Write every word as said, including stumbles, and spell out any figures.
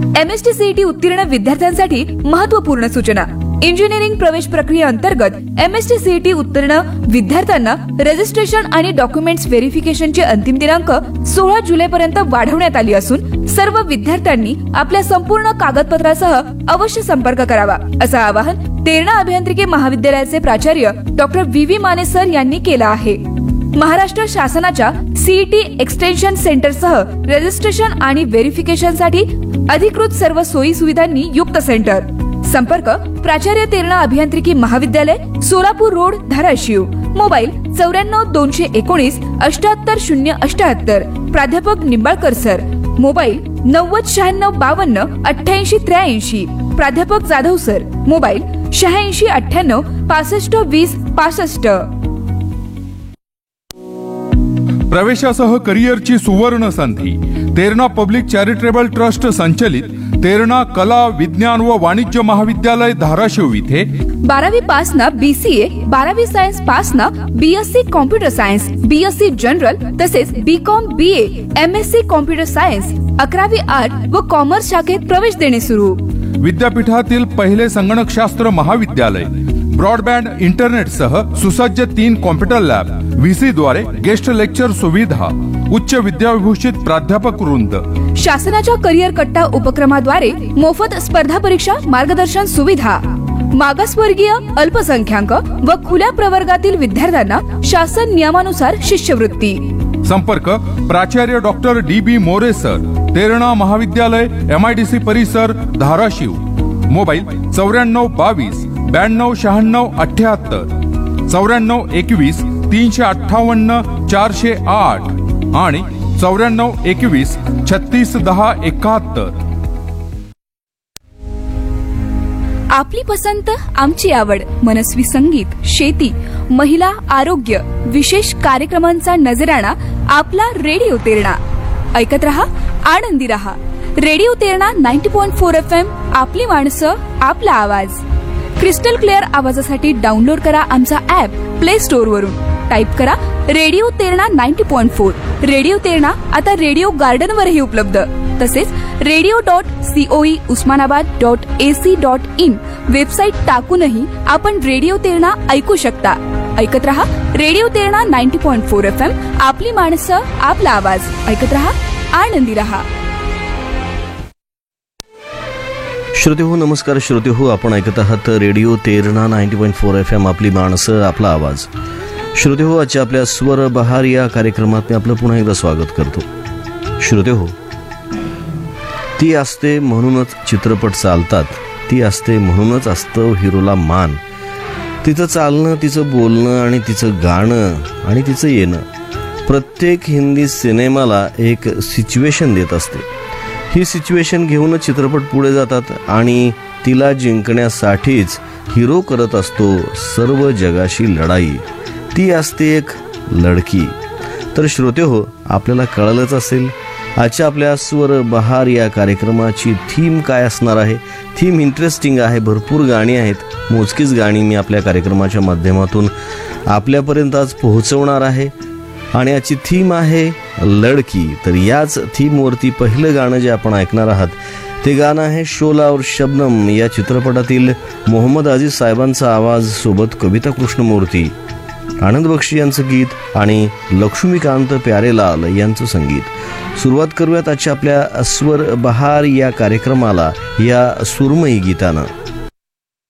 MST CET उत्तीर्ण विद्यार्थ्यांसाठी महत्त्वपूर्ण सूचना. इंजिनिअरिंग प्रवेश प्रक्रियेअंतर्गत एमएसटी सीईटी उत्तीर्ण विद्यार्थ्यांना रजिस्ट्रेशन आणि डॉक्युमेंट्स व्हेरिफिकेशनची अंतिम दिनांक सोळा जुलै पर्यंत वाढवण्यात आली असून सर्व विद्यार्थ्यांनी आपल्या संपूर्ण कागदपत्रासह अवश्य संपर्क करावा, असं आवाहन तेरणा अभियांत्रिकी महाविद्यालयाचे प्राचार्य doctor V V Mane sir यांनी केलं आहे. महाराष्ट्र शासनाच्या सीईटी एक्सटेन्शन सेंटरसह रजिस्ट्रेशन आणि व्हेरिफिकेशनसाठी अधिकृत सर्व सोयी सुविधांनी युक्त सेंटर. संपर्क प्राचार्य तेरणा अभियांत्रिकी महाविद्यालय, सोलापूर रोड, धाराशिव. मोबाईल चौऱ्याण्णव दोनशे एकोणीस अठ्याहत्तर शून्य अठ्याहत्तर. प्राध्यापक निंबाळकर सर. मोबाईल नव्वद शहाण्णव बावन्न अठ्ठ्याऐंशी त्र्याऐंशी. प्राध्यापक जाधव सर. मोबाईल शहाऐंशी अठ्ठ्याण्णव पासष्ट वीस पासष्ट. प्रवेशासह करिअरची सुवर्ण संधी. तेरणा पब्लिक चॅरिटेबल ट्रस्ट संचलित तेरणा कला, विज्ञान व वाणिज्य महाविद्यालय धाराशिव इथे बारावी पास ना बीसीए, बारावी सायन्स पास ना BSc computer science, BSc general तसेच BCom, BA, MSc computer science, अकरावी आर्ट व कॉमर्स शाखेत प्रवेश देणे सुरू. विद्यापीठातील पहिले संगणकशास्त्र महाविद्यालय. ब्रॉडबँड इंटरनेटसह सुसज्ज तीन कॉम्प्युटर लॅब, व्हीसी द्वारे गेस्ट लेक्चर सुविधा, उच्च विद्याविभूषित प्राध्यापक वृंद. शासनाच्या करिअर कट्टा उपक्रमाद्वारे मोफत स्पर्धा परीक्षा मार्गदर्शन सुविधा. मागासवर्गीय, अल्पसंख्याक व खुल्या प्रवर्गातील विद्यार्थ्यांना शासन नियमानुसार शिष्यवृत्ती. संपर्क प्राचार्य डॉक्टर डी बी मोरे सर, तेरणा महाविद्यालय, एमआयडीसी परिसर, धाराशिव. मोबाईल चौऱ्याण्णव बावीस ब्याण्णव शहाण्णव अठ्याहत्तर, चौऱ्याण्णव एकवीस तीनशे अठ्ठावन्न चारशे आठ आणि चौऱ्याण्णव एकवीस छत्तीस दहा एकाहत्तर. आपली पसंत, आमची आवड. मनस्वी संगीत, शेती, महिला, आरोग्य, विशेष कार्यक्रमांचा नजराणा आपला रेडिओ तेरणा. ऐकत रहा, आनंदी रहा. रेडिओ तेरणा नव्वद पॉइंट चार एफ एम. आपली माणसं, आपला आवाज. क्रिस्टल क्लिअर आवाजासाठी डाउनलोड करा आमचा ऍप प्ले स्टोअर वरून. टाईप करा रेडिओ तेरणा नव्वद पॉइंट चार. रेडिओ तेरणा आता रेडिओ गार्डन वरही उपलब्ध. तसेच radio dot COE Osmanabad dot AC dot in website टाकूनही आपण रेडिओ तेरणा ऐकू शकता. ऐकत रहा रेडिओ तेरणा नव्वद पॉइंट चार एफ एम. आपली माणसं, आपला आवाज. ऐकत रहा, आनंदी रहा. श्रोते हो, नमस्कार श्रोते हो. आपण ऐकत आहात रेडिओ तेरणा नव्वद पॉइंट चार एफ एम. आपली माणसं, आपला आवाज. श्रोते हो, आजच्या आपल्या स्वर बहार या कार्यक्रमात मी आपलं पुन्हा एकदा स्वागत करतो. श्रोते हो, ती असते म्हणूनच चित्रपट चालतात, ती असते म्हणूनच असतं हिरोला मान. तिचं चालणं, तिचं बोलणं आणि तिचं गाणं आणि तिचं येणं प्रत्येक हिंदी सिनेमाला एक सिच्युएशन देत असते. ही सिच्युएशन घेऊनच चित्रपट पुढे जातात आणि तिला जिंकण्यासाठीच हिरो करत असतो सर्व जगाशी लढाई. ती असते एक लढकी. तर श्रोते हो, आपल्याला कळलंच असेल आजच्या आपल्या स्वर बहार या कार्यक्रमाची थीम काय असणार आहे. थीम इंटरेस्टिंग आहे, भरपूर गाणी आहेत. मोजकीच गाणी मी आपल्या कार्यक्रमाच्या माध्यमातून आपल्यापर्यंत आज पोहोचवणार आहे आणि याची थीम आहे लडकी. तर याच थीमवरती पहिलं गाणं जे आपण ऐकणार आहात ते गाणं आहे शोला और शबनम या चित्रपटातील मोहम्मद अजीज साहेबांचा आवाज सोबत कविता कृष्णमूर्ती, आनंद बक्षी यांचं गीत आणि लक्ष्मीकांत प्यारेलाल यांचं संगीत. सुरुवात करूयात आजच्या आपल्या स्वर बहार या कार्यक्रमाला या सुरमई गीतानं.